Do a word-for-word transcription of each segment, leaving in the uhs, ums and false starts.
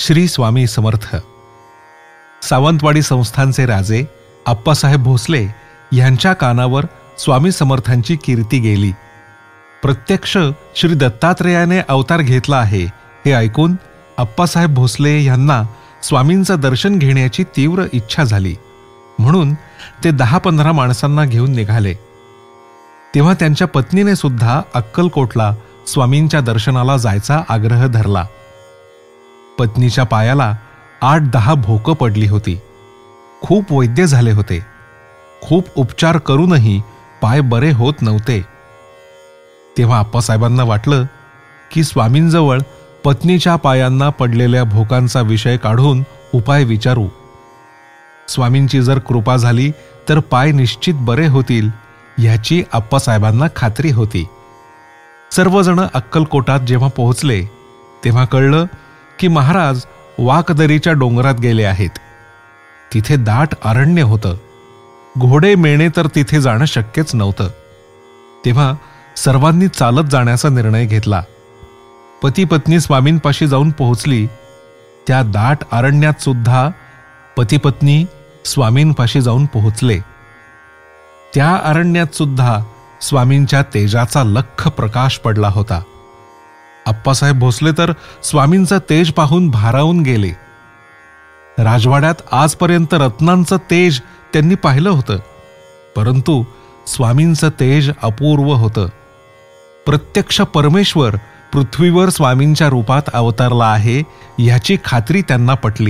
श्री स्वामी समर्थ. सावंतवाडी संस्थानचे राजे आप्पासाहेब भोसले यांच्या कानावर स्वामी समर्थांची कीर्ती गेली. प्रत्यक्ष श्री दत्तात्रेयाने अवतार घेतला आहे हे ऐकून आप्पासाहेब भोसले यांना स्वामींचं दर्शन घेण्याची तीव्र इच्छा झाली. म्हणून ते दहा पंधरा माणसांना घेऊन निघाले. तेव्हा त्यांच्या पत्नीने सुद्धा अक्कलकोटला स्वामींच्या दर्शनाला जायचा आग्रह धरला. पत्नीच्या पायाला आठ दहा भोकं पडली होती. खूप वैद्य झाले होते. खूप उपचार करूनही पाय बरे होत नव्हते. तेव्हा आप्पासाहेबांना वाटलं की स्वामींजवळ पत्नीच्या पायांना पडलेल्या भोकांचा विषय काढून उपाय विचारू. स्वामींची जर कृपा झाली तर पाय निश्चित बरे होतील याची आप्पासाहेबांना खात्री होती. सर्वजण अक्कलकोटात जेव्हा पोहोचले तेव्हा कळलं की महाराज वाकदरीच्या डोंगरात गेले आहेत. तिथे दाट अरण्य होतं. घोडे मेणे तर तिथे जाणं शक्यच नव्हतं. तेव्हा सर्वांनी चालत जाण्याचा निर्णय घेतला. पती पत्नी स्वामींपाशी जाऊन पोहोचली. त्या दाट अरण्यात सुद्धा पती पत्नी स्वामींपाशी जाऊन पोहोचले. त्या अरण्यात सुद्धा स्वामींच्या तेजाचा लख्ख प्रकाश पडला होता. आप्पासाहेब भोसले तर स्वामींचं तेज पाहून भारावून गेले. राजवाड्यात आजपर्यंत रत्नांचं तेज त्यांनी पाहिलं होतं, परंतु स्वामींचं तेज अपूर्व होतं. प्रत्यक्ष परमेश्वर पृथ्वीवर स्वामींच्या रूपात अवतरला आहे याची खात्री त्यांना पटली.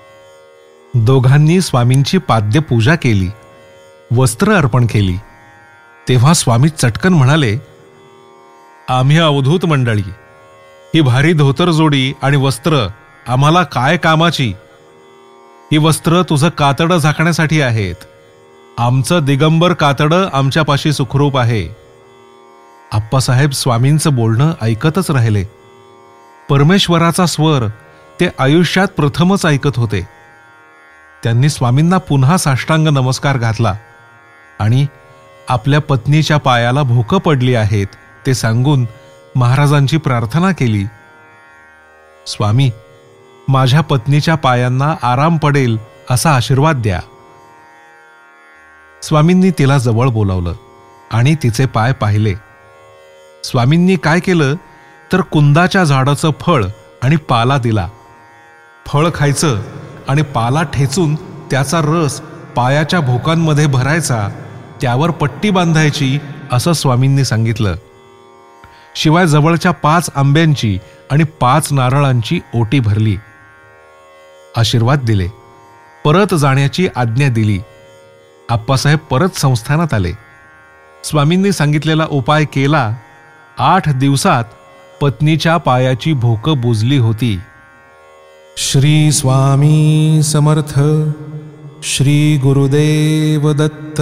दोघांनी स्वामींची पाद्यपूजा केली, वस्त्र अर्पण केली. तेव्हा स्वामी चटकन म्हणाले, आम्ही अवधूत मंडळी, ही भारी धोतर जोडी आणि वस्त्र आम्हाला काय कामाची? ही वस्त्र तुझं कातडं झाकण्यासाठी आहेत. आमचं दिगंबर कातडं आमच्यापाशी सुखरूप आहे. आप्पासाहेब स्वामींचं बोलणं ऐकतच राहिले. परमेश्वराचा स्वर ते आयुष्यात प्रथमच ऐकत होते. त्यांनी स्वामींना पुन्हा साष्टांग नमस्कार घातला आणि आपल्या पत्नीच्या पायाला भोकं पडली आहेत ते सांगून महाराजांची प्रार्थना केली. स्वामी, माझ्या पत्नीच्या पायांना आराम पडेल असा आशीर्वाद द्या. स्वामींनी तिला जवळ बोलावलं आणि तिचे पाय पाहिले. स्वामींनी काय केलं तर कुंदाच्या झाडाचं फळ आणि पाला दिला. फळ खायचं आणि पाला ठेचून त्याचा रस पायाच्या भोकांमध्ये भरायचा, त्यावर पट्टी बांधायची असं स्वामींनी सांगितलं. शिवाय जवळच्या पाच आंब्यांची आणि पाच नारळांची ओटी भरली. आशीर्वाद दिले. परत जाण्याची आज्ञा दिली. आप्पासाहेब परत संस्थानात आले. स्वामींनी सांगितलेला उपाय केला. आठ दिवसात पत्नीच्या पायाची भोकं बुजली होती. श्री स्वामी समर्थ. श्री गुरुदेव दत्त.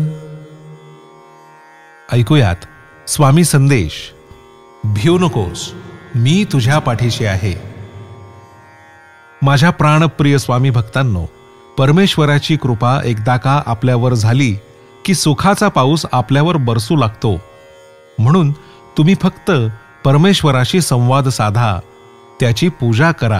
ऐकूयात स्वामी संदेश. भिऊ नकोस, मी तुझ्या पाठीशी आहे. माझ्या प्राणप्रिय स्वामी भक्तांनो, परमेश्वराची कृपा एकदा का आपल्यावर झाली की सुखाचा पाऊस आपल्यावर बरसू लागतो. म्हणून तुम्ही फक्त परमेश्वराशी संवाद साधा, त्याची पूजा करा.